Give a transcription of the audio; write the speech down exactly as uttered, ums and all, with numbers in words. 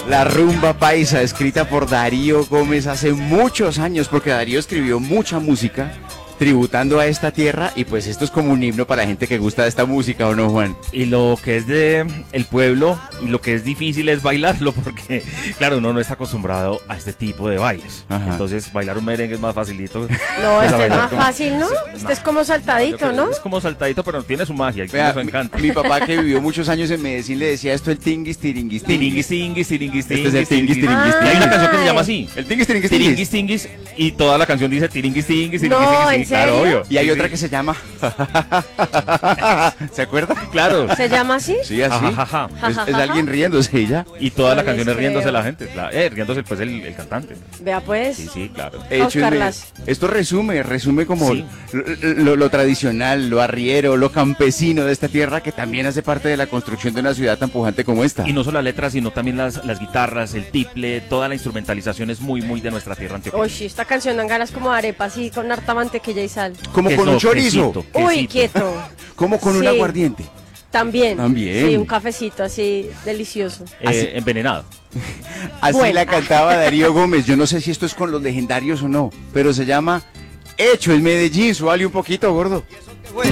La rumba paisa, escrita por Darío Gómez hace muchos años, porque Darío escribió mucha música tributando a esta tierra, y pues esto es como un himno para la gente que gusta de esta música, ¿o no, Juan? Y lo que es de el pueblo, y lo que es difícil es bailarlo, porque claro, uno no está acostumbrado a este tipo de bailes. Ajá. Entonces bailar un merengue es más facilito. No, Pues, este es bailar más como- fácil, ¿no? Este es como saltadito, ¿no? Es como saltadito, pero tiene su magia, y Vea, eso mi, encanta. mi papá, que vivió muchos años en Medellín, le decía esto el tinguis, tiringuis, Tiringuis, tinguis. tinguis, tiringuis, Este es el tinguis, tinguis, tinguis. tiringuis, Y hay una canción que se Ay. llama así. El tinguis, tiringuis, Tiringuis, tinguis. tinguis, y toda la canción dice tiringuis, tinguis, tiringuis, No, tinguis, ¿en claro, serio? obvio. Y hay Sí, otra sí. que se llama... ¿Se acuerda? Claro. ¿Se llama así? Sí, así. Ajajaja. Es, es alguien riéndose y ya. Y toda No la les canción es riéndose creo. la gente. la- eh, riéndose pues el, el cantante. Vea pues. Sí, sí, claro. Hecho en Oscarlas. Medellín. Esto resume, resume como Sí. lo, lo- lo tradicional, lo arriero, lo campesino de esta tierra, que también hace parte de la construcción de una ciudad tan pujante como esta. Y no solo las letras, sino también las, las guitarras, el tiple, toda la instrumentalización es muy, muy de nuestra tierra antioqueña. Uy, sí, esta canción dan ganas como de arepa, así, con harta mantequilla y sal. Como Queso, con un chorizo, quesito, Uy, quesito. quieto. como con un Sí. aguardiente. También. También. Sí, un cafecito así, delicioso. Eh, Así- envenenado. Así Bueno. la cantaba Darío Gómez. Yo no sé si esto es con los legendarios o no, pero se llama Hecho en Medellín. Súbale un poquito, gordo.